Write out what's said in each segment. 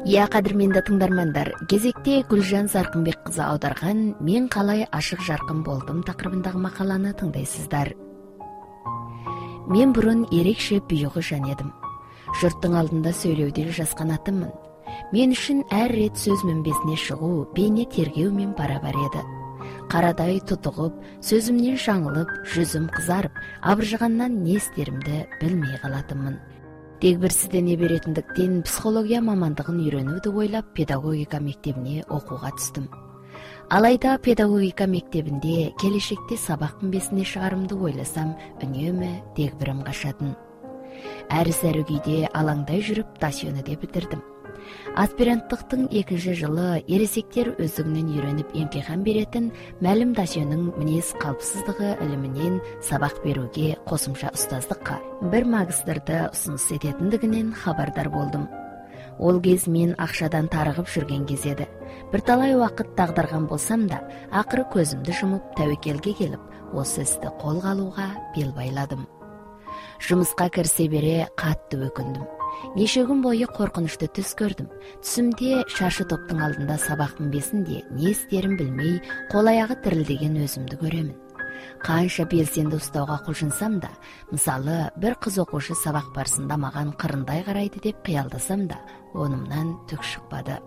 Кадірменді тыңдармандар, кезекте Гүлжан Зарқынбек қызы аударған «Мен қалай ашық жарқын болдым» тақырыбындағы мақаланы тыңдайсыздар. Мен бұрын ерекше бұйығы жан едім. Жұрттың алдында сөйлеуден жасқанатынмын. Мен үшін әр рет сөз мінбесіне шығу, бейне тергеумен барабар еді. Қарадай тұтығып, сөзімнен жаңылып, жүзім қызарып, абыржығаннан не істерімді білмей қалатынмын. Тек бір сіздене беретіндіктен психология мамандығын үйренуді ойлап педагогика мектебіне оқуға түстім. Алайда педагогика мектебінде келешекте сабақ мінбесіне шығарымды ойласам, үнемі дегбірім қашатын. Әрі-сәрі күйде алаңдай жүріп дасьені де бітірдім. Аспиранттықтың 2-ші жылы ересектер өздігінен үйреніп емтихан беретін мәлім дасьенің мінез қалыпсыздығы ілімінен сабақ беруге қосымша ұстаздыққа бір магистрді ұсыныс ететіндігінен хабардар болдым. Ол кез мен ақшадан тарығып жүрген кез еді. Бірталай уақыт дағдарған болсам да, ақыры көзімді жұмып тәуекелге келіп, осы істі қолға алуға бел байладым. Жұмысқа кірісе бере қатты өкіндім. Неше күн бойы қорқынышты түс көрдім. Түсімде шаршы топтың алдында сабақ мінбесінде не істерін білмей, қол-аяғы дірілдеген өзімді көремін. Қанша белсенді ұстауға құлшынсам да, мысалы, бір қыз оқушы сабақ барысында маған қырындай қарайды деп қиялдасам да, онымнан түк шықпады.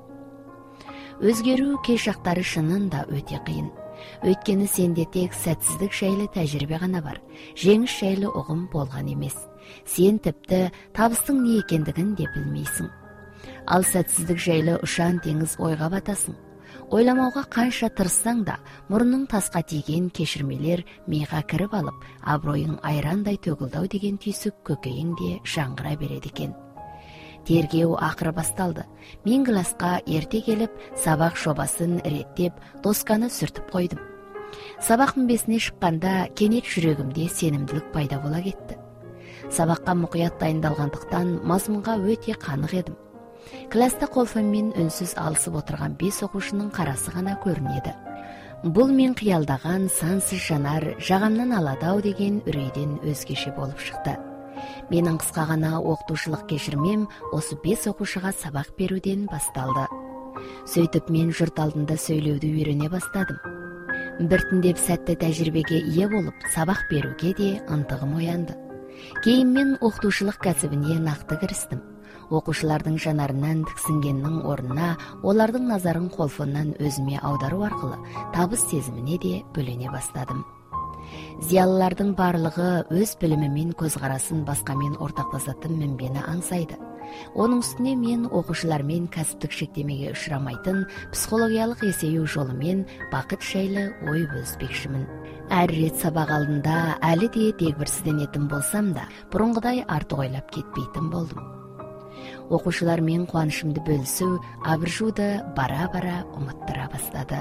Өзгеру кей шақтары шынында өте қиын. Өйткені сенде тек сәтсіздік жайлы тәжірибе ғана бар, жеңіс жайлы ұғым болған емес. Сен тіпті табыстың не екендігін де білмейсің. Ал сәтсіздік жайлы ұшан теңіз ойға батасың. Ойламауға қанша тырыссаң да, мұрның тасқа тиген кешірмелер миға кіріп алып, абыройың айрандай төгілдау деген түйсік көкейіңде жаңғыра береді екен. Тергеу ақыры басталды. Мен класқа ерте келіп, сабақ жобасын реттеп, досканы сүртіп қойдым. Сабақ мінбесіне шыққанда кенет жүрегімде сенімділік пайда бола кетті. Сабаққа мұқият дайындалғандықтан мазмұнға өте қанық едім. Класта қолфонмен үнсіз алысып отырған 5 оқушының қарасы ғана көрінеді. Бұл мен қиялдаған сансыз жанар жағамнан алады-ау деген үрейден өзгеше болып шықты. Менің қысқа ғана оқытушылық кешірмем осы 5 оқушыға сабақ беруден басталды. Сөйтіп мен жұрт алдында сөйлеуді үйрене бастадым. Біртіндеп сәтті тәжірибеге ие болып, сабақ беруге де ынтығым оянды. Кейін мен оқытушылық кәсібіне нақты кірістім. Оқушылардың жанарынан тіксінгеннің орнына олардың назарын қолфоннан өзіме аудару арқылы табыс сезіміне де бөлене бастадым. Зиялылардың барлығы өз білімі мен көзқарасын басқамен ортақтасатын мінбені аңсайды. Оның үстіне мен оқушылармен кәсіптік шектемеге ұшырамайтын психологиялық есею жолымен бақыт жайлы ой бөліспекшімін. Әр рет сабақ алдында әлі де дегбірсізденетін болсам да, бұрынғыдай артық ойлап кетпейтін болдым. Оқушылармен қуанышымды бөлісу абыржуды бара-бара ұмыттыра бастады.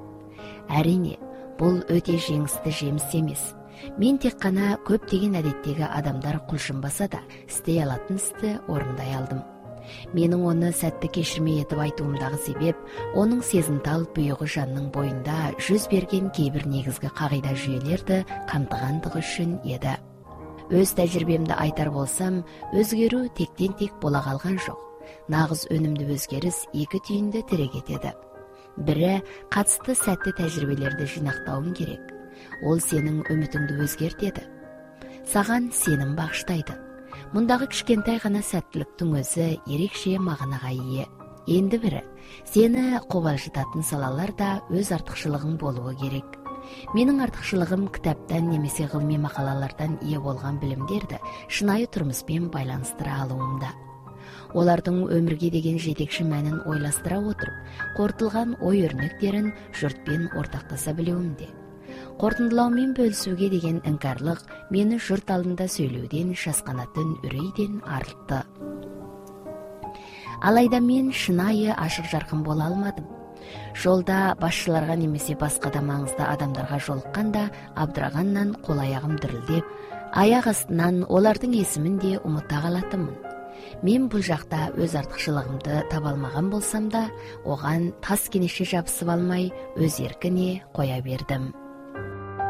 Әрине, бұл өте жеңісті жеміс емес. Мен тек қана көптеген әдеттегі адамдар құлшынбаса да, істей алатын істі орындай алдым. Менің оны сәтті кешірмей етіп айтуымдағы себеп, оның сезімтал бұйығы жанның бойында жүз берген кейбір негізгі қағида жүйелерді қамтығандығы үшін еді. Өз тәжірибемді айтар болсам, өзгеру тектен-тек бола қалған жоқ. Нағыз өнімді өзгеріс 2 түйінді тірек етеді. Бірі, қатысты сәтті тәжірибелерді жинақтауың керек. Ол сенің үмітіңді өзгертеді. Саған сенім бағыштайды. Мұндағы кішкентай ғана сәттіліктің өзі ерекше мағынаға ие. Енді бірі, сені қобалжытатын салалар да өз артықшылығың болуы керек. Менің артықшылығым кітаптан немесе ғылыми мақалалардан ие болған білімдерді шынайы тұрмыспен байланыстыра алуымда. Олардың өмірге деген жетекші мәнін ойластыра отырып, қорытылған ой өрнектерін жұртпен ортақтаса білуімде. Қорытындылаумен бөлісуге деген іңкәрлық мені жұрт алдында сөйлеуден, жасқанатын үрейден арылтты. Алайда мен шынайы ашық жарқын бола алмадым. Жолда басшыларға немесе басқа да маңызды адамдарға жолыққанда абдырағаннан қол-аяғым дірілдеп, аяқ астынан олардың есімін де ұмыта қалатынмын. Мен бұл жақта өз артықшылығымды таба алмаған болсам да, оған тас кенеше жабысып алмай, өз еркіне қоя бердім.